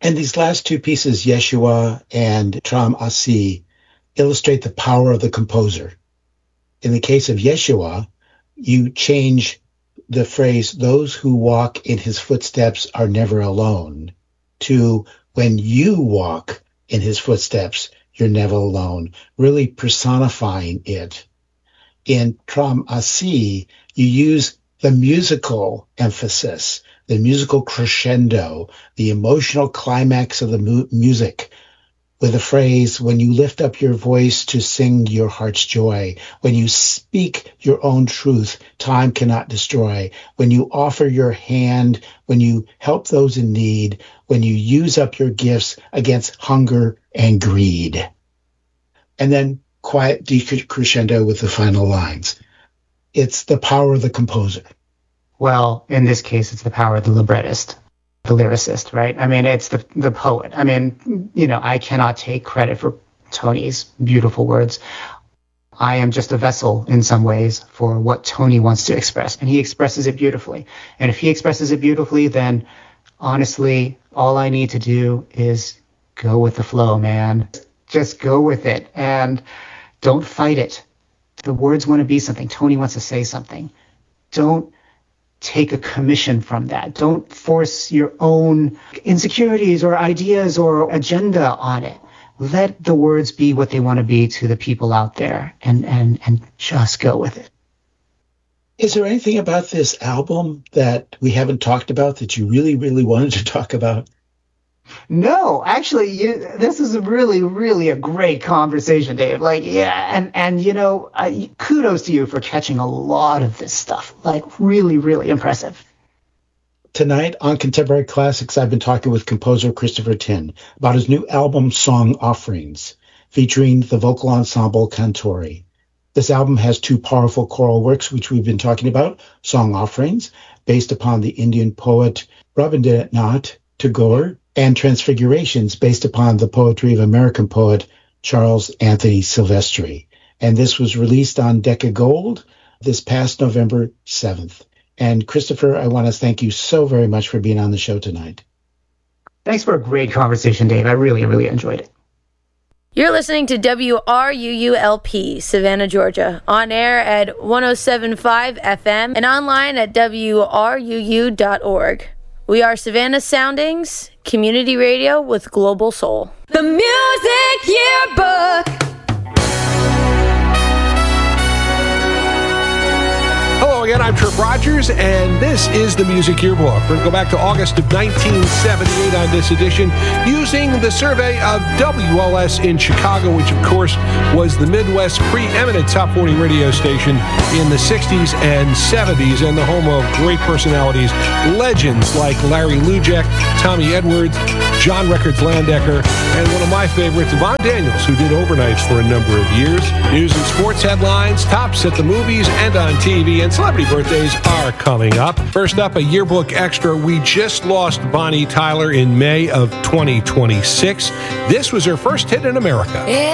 And these last two pieces, Yeshua and Tram Asi, illustrate the power of the composer. In the case of Yeshua, you change the phrase, those who walk in his footsteps are never alone, to when you walk in his footsteps, you're never alone, really personifying it. In Tram Asi, you use the musical emphasis, the musical crescendo, the emotional climax of the music, with the phrase, when you lift up your voice to sing your heart's joy, when you speak your own truth, time cannot destroy, when you offer your hand, when you help those in need, when you use up your gifts against hunger and greed. And then quiet decrescendo with the final lines. It's the power of the composer. Well, in this case, it's the power of the librettist, the lyricist, right? I mean, it's the poet. I mean, I cannot take credit for Tony's beautiful words. I am just a vessel in some ways for what Tony wants to express, and he expresses it beautifully. And if he expresses it beautifully, then honestly, all I need to do is go with the flow, man. Just go with it and don't fight it. The words want to be something. Tony wants to say something. Don't take a commission from that. Don't force your own insecurities or ideas or agenda on it. Let the words be what they want to be to the people out there and just go with it. Is there anything about this album that we haven't talked about that you really, really wanted to talk about? No, actually, this is really, really a great conversation, Dave. And kudos to you for catching a lot of this stuff. Really, really impressive. Tonight on Contemporary Classics, I've been talking with composer Christopher Tin about his new album, Song Offerings, featuring the vocal ensemble Cantori. This album has two powerful choral works, which we've been talking about, Song Offerings, based upon the Indian poet Rabindranath Tagore, and Transfigurations, based upon the poetry of American poet Charles Anthony Silvestri. And this was released on Decca Gold this past November 7th. And Christopher, I want to thank you so very much for being on the show tonight. Thanks for a great conversation, Dave. I really, really enjoyed it. You're listening to WRUULP, Savannah, Georgia, on air at 107.5 FM and online at WRUU.org. We are Savannah Soundings, community radio with global soul. The Music Yearbook. Hello again, I'm Trip Rogers, and this is the Music Yearbook. We're going to go back to August of 1978 on this edition, using the survey of WLS in Chicago, which, of course, was the Midwest's preeminent top 40 radio station in the 60s and 70s, and the home of great personalities, legends like Larry Lujek, Tommy Edwards, John Records Landecker, and one of my favorites, Von Daniels, who did overnights for a number of years. News and sports headlines, tops at the movies and on TV, and celebrity birthdays are coming up. First up, a yearbook extra. We just lost Bonnie Tyler in May of 2026. This was her first hit in America.